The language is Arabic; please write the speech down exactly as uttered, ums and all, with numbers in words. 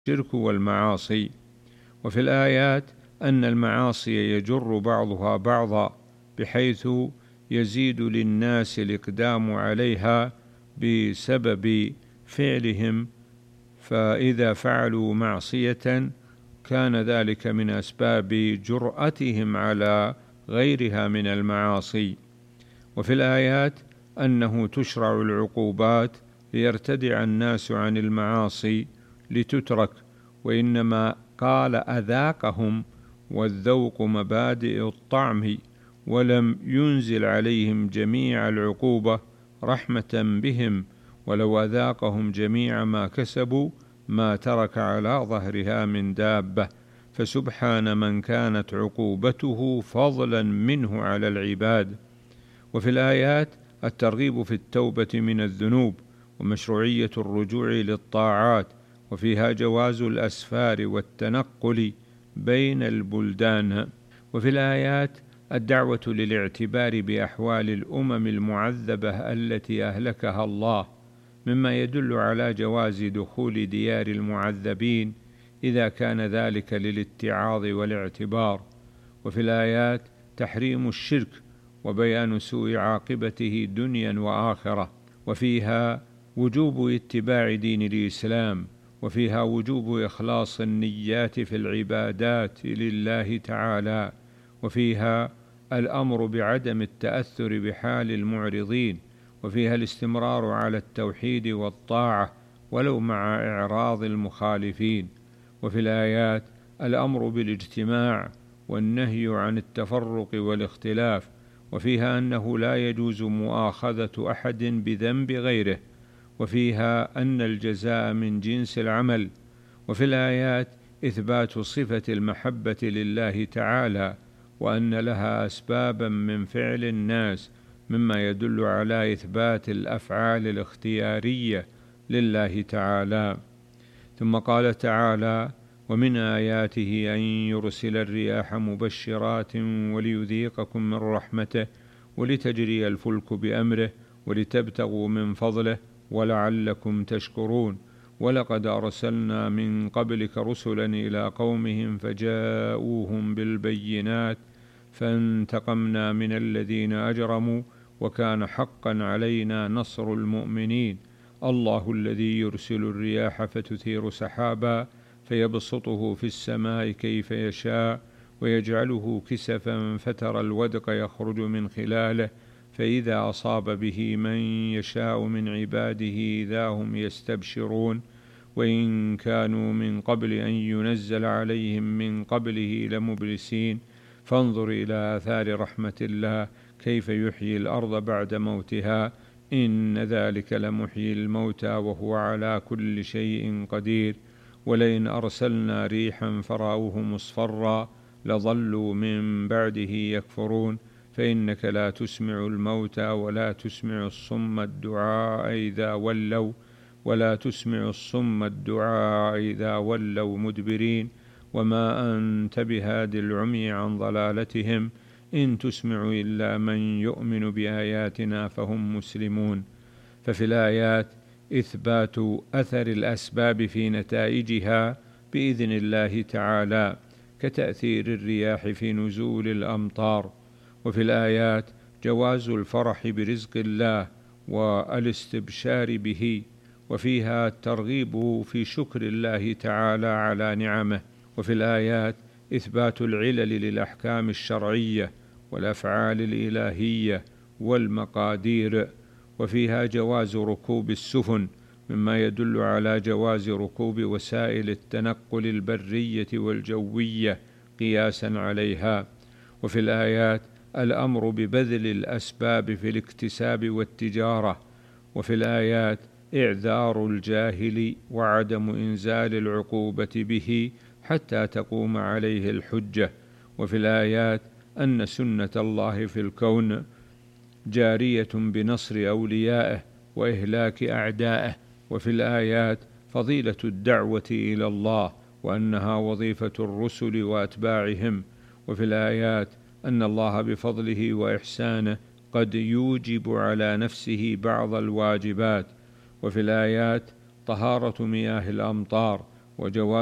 الشرك والمعاصي. وفي الآيات أن المعاصي يجر بعضها بعضا، بحيث يزيد للناس الإقدام عليها بسبب فعلهم، فإذا فعلوا معصية كان ذلك من أسباب جرأتهم على غيرها من المعاصي. وفي الآيات أنه تشرع العقوبات ليرتدع الناس عن المعاصي لتترك، وإنما قال أذاقهم، والذوق مبادئ الطعم، ولم ينزل عليهم جميع العقوبة رحمة بهم، ولو أذاقهم جميع ما كسبوا ما ترك على ظهرها من دابة، فسبحان من كانت عقوبته فضلا منه على العباد. وفي الآيات الترغيب في التوبة من الذنوب ومشروعية الرجوع للطاعات، وفيها جواز الأسفار والتنقل بين البلدان. وفي الآيات الدعوة للاعتبار بأحوال الأمم المعذبة التي أهلكها الله، مما يدل على جواز دخول ديار المعذبين إذا كان ذلك للاتعاظ والاعتبار. وفي الآيات تحريم الشرك وبيان سوء عاقبته دنيا وآخرة، وفيها وجوب اتباع دين الإسلام، وفيها وجوب إخلاص النيات في العبادات لله تعالى، وفيها الأمر بعدم التأثر بحال المعرضين، وفيها الاستمرار على التوحيد والطاعة ولو مع إعراض المخالفين. وفي الآيات الأمر بالاجتماع والنهي عن التفرق والاختلاف، وفيها أنه لا يجوز مؤاخذة أحد بذنب غيره، وفيها أن الجزاء من جنس العمل. وفي الآيات إثبات صفة المحبة لله تعالى، وأن لها أسبابا من فعل الناس، مما يدل على إثبات الأفعال الاختيارية لله تعالى. ثم قال تعالى: ومن آياته أن يرسل الرياح مبشرات وليذيقكم من رحمته ولتجري الفلك بأمره ولتبتغوا من فضله ولعلكم تشكرون. ولقد أرسلنا من قبلك رسلا إلى قومهم فجاءوهم بالبينات فانتقمنا من الذين أجرموا وكان حقا علينا نصر المؤمنين. الله الذي يرسل الرياح فتثير سحابا فيبسطه في السماء كيف يشاء ويجعله كسفا فترى الودق يخرج من خلاله فإذا أصاب به من يشاء من عباده إذا هم يستبشرون. وإن كانوا من قبل أن ينزل عليهم من قبله لمبلسين. فانظر إلى آثار رحمة الله كيف يحيي الأرض بعد موتها إن ذلك لمحيي الموتى وهو على كل شيء قدير. ولئن أرسلنا ريحا فرأوه مصفرا لظلوا من بعده يكفرون. فإنك لا تسمع الموتى ولا تسمع الصم الدعاء إذا ولوا ولا تسمع الصم الدعاء إذا ولوا مدبرين. وما أنت بهاد العمي عن ضلالتهم إن تسمع إلا من يؤمن بآياتنا فهم مسلمون. ففي الآيات إثبات أثر الأسباب في نتائجها بإذن الله تعالى، كتأثير الرياح في نزول الأمطار. وفي الآيات جواز الفرح برزق الله والاستبشار به، وفيها الترغيب في شكر الله تعالى على نعمه. وفي الآيات إثبات العلل للأحكام الشرعية والأفعال الإلهية والمقادير، وفيها جواز ركوب السفن، مما يدل على جواز ركوب وسائل التنقل البرية والجوية قياسا عليها. وفي الآيات الأمر ببذل الأسباب في الاكتساب والتجارة. وفي الآيات إعذار الجاهل وعدم إنزال العقوبة به حتى تقوم عليه الحجة. وفي الآيات أن سنة الله في الكون جارية بنصر أوليائه وإهلاك أعدائه. وفي الآيات فضيلة الدعوة إلى الله وأنها وظيفة الرسل وأتباعهم. وفي الآيات أن الله بفضله وإحسانه قد يوجب على نفسه بعض الواجبات. وفي الآيات طهارة مياه الأمطار وجواز